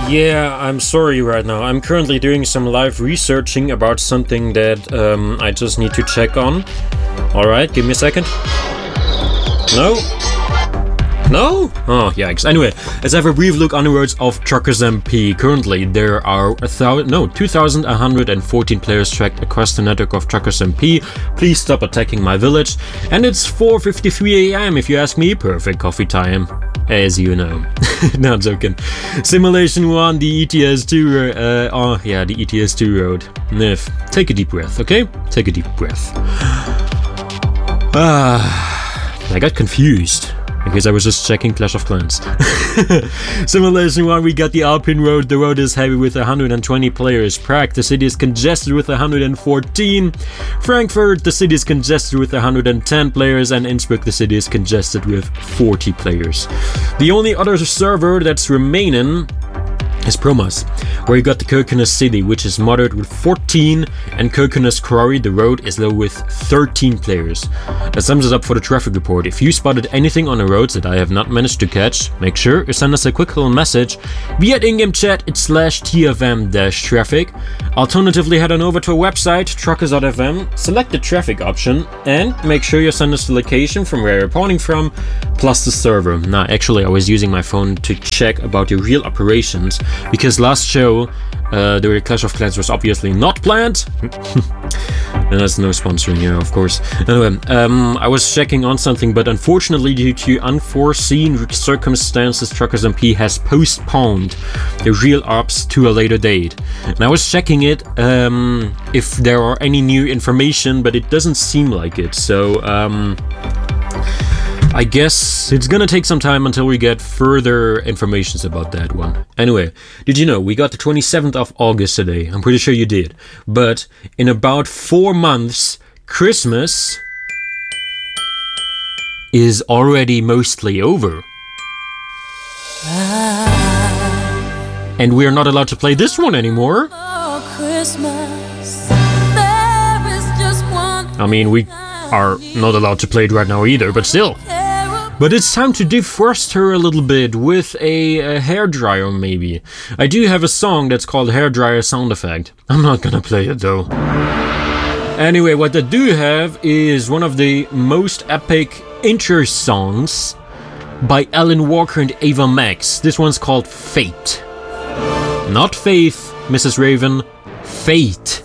Yeah, I'm sorry right now. I'm currently doing some live researching about something that I just need to check on. Alright, give me a second. No? No? Oh, yikes. Anyway, let's have a brief look on the roads of Truckers MP. Currently, there are 2,114 players tracked across the network of Truckers MP. Please stop attacking my village. And it's 4:53 AM if you ask me. Perfect coffee time, as you know. No, I'm joking. Simulation 1, the ETS2, the ETS2 road. Nif, take a deep breath, okay? Take a deep breath. I got confused. Because I was just checking Clash of Clans. Simulation 1, we got the Alpine Road. The road is heavy with 120 players. Prague, the city is congested with 114. Frankfurt, the city is congested with 110 players. And Innsbruck, the city is congested with 40 players. The only other server that's remaining is Promas, where you got the Kirkenes city, which is moderate with 14, and Kirkenes Quarry, the road, is low with 13 players. That sums it up for the traffic report. If you spotted anything on the roads that I have not managed to catch, make sure you send us a quick little message via in-game chat /TFM-traffic. Alternatively, head on over to our website, truckers.fm, select the traffic option, and make sure you send us the location from where you're reporting from, plus the server. Now, actually, I was using my phone to check about the real operations, because last show, the Clash of Clans was obviously not planned. And there's no sponsoring here, of course. Anyway, I was checking on something, but unfortunately, due to unforeseen circumstances, Truckers MP has postponed the real ops to a later date. And I was checking it if there are any new information, but it doesn't seem like it. So, I guess it's gonna take some time until we get further informations about that one. Anyway, did you know we got the 27th of August today? I'm pretty sure you did. But in about 4 months, Christmas is already mostly over. And we are not allowed to play this one anymore. I mean, we are not allowed to play it right now either, but still. But it's time to defrost her a little bit with a hairdryer, maybe. I do have a song that's called Hairdryer Sound Effect. I'm not gonna play it though. Anyway, what I do have is one of the most epic intro songs by Alan Walker and Ava Max. This one's called Fate. Not Faith, Mrs. Raven. Fate.